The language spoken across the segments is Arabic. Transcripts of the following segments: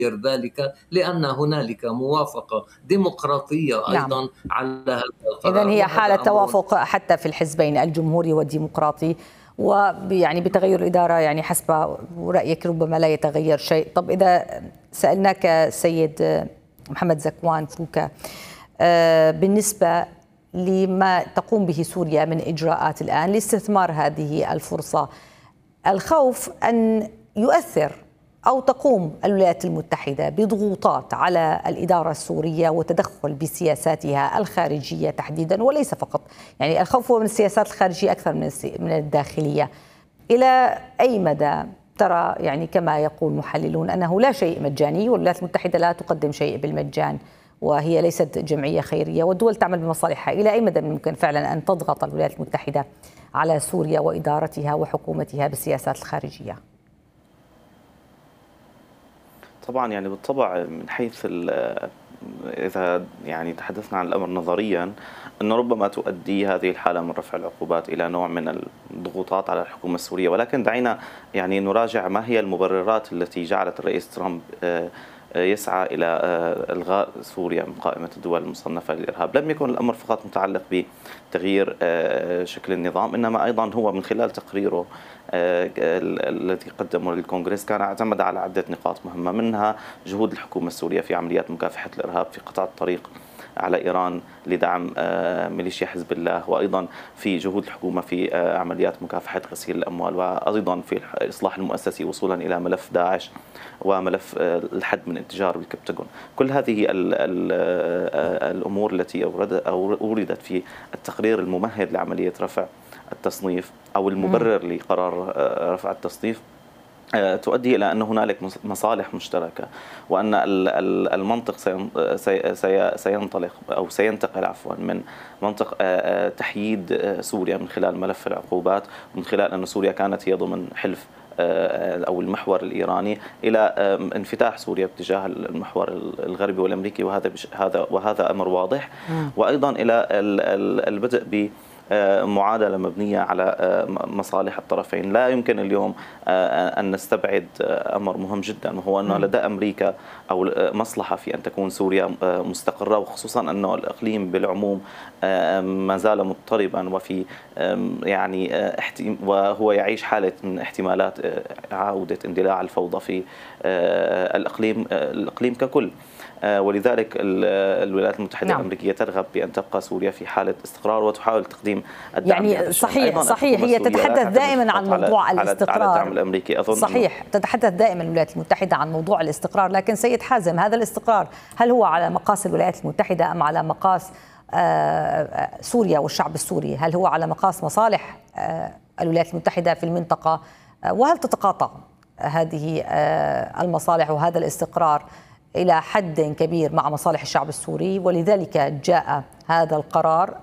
ذلك، لأن هنالك موافقة ديمقراطية نعم. أيضا على هذا القرار. إذن هي حالة توافق حتى في الحزبين الجمهوري والديمقراطي، ويعني بتغير الإدارة يعني حسب رأيك ربما لا يتغير شيء. طب إذا سألناك سيد محمد زكوان فوكا بالنسبة لما تقوم به سوريا من إجراءات الآن لاستثمار هذه الفرصة، الخوف أن يؤثر أو تقوم الولايات المتحدة بضغوطات على الإدارة السورية وتدخل بسياساتها الخارجية تحديدا، وليس فقط، يعني الخوف هو من السياسات الخارجية أكثر من الداخلية. إلى أي مدى ترى يعني كما يقول محللون أنه لا شيء مجاني، والولايات المتحدة لا تقدم شيء بالمجان وهي ليست جمعية خيرية والدول تعمل بمصالحها، إلى أي مدى ممكن فعلا أن تضغط الولايات المتحدة على سوريا وإدارتها وحكومتها بالسياسات الخارجية؟ طبعا يعني بالطبع من حيث إذا يعني تحدثنا عن الأمر نظريا، أنه ربما تؤدي هذه الحالة من رفع العقوبات إلى نوع من الضغوطات على الحكومة السورية، ولكن دعينا يعني نراجع ما هي المبررات التي جعلت الرئيس ترامب يسعى إلى إلغاء سوريا من قائمة الدول المصنفة للإرهاب. لم يكن الأمر فقط متعلق بتغيير شكل النظام، إنما أيضا هو من خلال تقريره الذي قدمه للكونغرس كان اعتمد على عدة نقاط مهمة، منها جهود الحكومة السورية في عمليات مكافحة الإرهاب، في قطع الطريق على إيران لدعم ميليشيا حزب الله، وأيضا في جهود الحكومة في عمليات مكافحة غسيل الأموال، وأيضا في الإصلاح المؤسسي وصولا إلى ملف داعش وملف الحد من الاتجار بالكبتاغون. كل هذه الأمور التي أوردت في التقرير الممهد لعملية رفع التصنيف أو المبرر لقرار رفع التصنيف تؤدي إلى أن هنالك مصالح مشتركة، وأن المنطق سينطلق أو سينتقل من منطق تحييد سوريا من خلال ملف العقوبات، ومن خلال أن سوريا كانت هي ضمن حلف أو المحور الإيراني، إلى انفتاح سوريا باتجاه المحور الغربي والأمريكي، وهذا أمر واضح. وأيضا إلى البدء ب معادلة مبنية على مصالح الطرفين. لا يمكن اليوم أن نستبعد أمر مهم جدا، وهو أنه لدى أمريكا أو مصلحة في أن تكون سوريا مستقرة، وخصوصا أنه الإقليم بالعموم ما زال مضطربا وفي يعني وهو يعيش حالة من احتمالات عودة اندلاع الفوضى في الإقليم ككل. ولذلك الولايات المتحدة الأمريكية ترغب بأن تبقى سوريا في حالة استقرار وتحاول تقديم الدعم. يعني صحيح هي تتحدث دائما عن موضوع الاستقرار، على الدعم الأمريكي أظن. صحيح تتحدث دائما الولايات المتحدة عن موضوع الاستقرار، لكن سيد حازم، هذا الاستقرار هل هو على مقاس الولايات المتحدة أم على مقاس سوريا والشعب السوري؟ هل هو على مقاس مصالح الولايات المتحدة في المنطقة؟ وهل تتقاطع هذه المصالح وهذا الاستقرار إلى حد كبير مع مصالح الشعب السوري، ولذلك جاء هذا القرار؟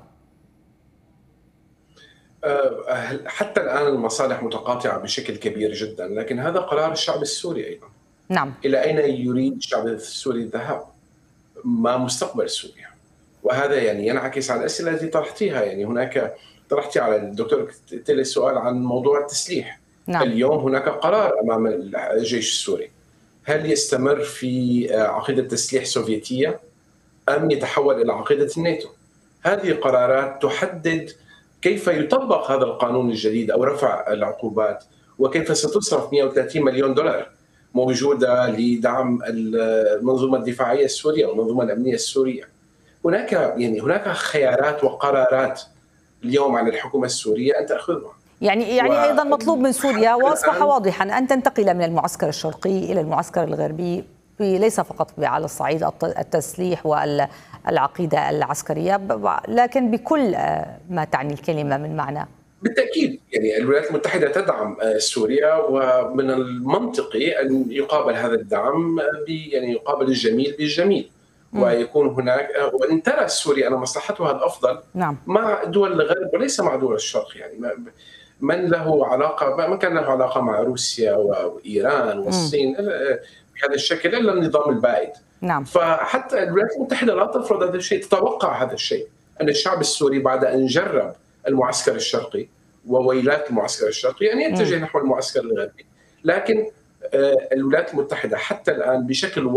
حتى الآن المصالح متقاطعة بشكل كبير جدا، لكن هذا قرار الشعب السوري أيضا. نعم. إلى أين يريد الشعب السوري الذهاب؟ ما مستقبل سوريا؟ وهذا يعني ينعكس على الأسئلة التي طرحتيها. يعني هناك طرحتي على الدكتور تيلي سؤال عن موضوع التسليح. نعم. اليوم هناك قرار أمام الجيش السوري، هل يستمر في عقيدة تسليح سوفيتية أم يتحول إلى عقيدة الناتو؟ هذه قرارات تحدد كيف يطبق هذا القانون الجديد أو رفع العقوبات، وكيف ستصرف 130 مليون دولار موجودة لدعم المنظومة الدفاعية السورية والمنظومة الأمنية السورية. هناك خيارات وقرارات اليوم على الحكومة السورية أن تأخذها. يعني أيضا مطلوب من سوريا، وأصبح واضحا، أن تنتقل من المعسكر الشرقي إلى المعسكر الغربي، ليس فقط على الصعيد التسليح والعقيدة العسكرية، لكن بكل ما تعني الكلمة من معنى. بالتأكيد يعني الولايات المتحدة تدعم سوريا، ومن المنطقي أن يقابل هذا الدعم يعني يقابل الجميل بالجميل، ويكون هناك وان ترى سوريا أن مصلحتها الافضل مع دول الغرب وليس مع دول الشرق. يعني من كان له علاقه مع روسيا وايران والصين بهذا الشكل الا النظام البائد. نعم. فحتى الولايات المتحده لا تفرض هذا الشيء، تتوقع هذا الشيء، ان الشعب السوري بعد ان جرب المعسكر الشرقي وويلات المعسكر الشرقي ان يتجه نحو المعسكر الغربي. لكن الولايات المتحدة حتى الآن بشكل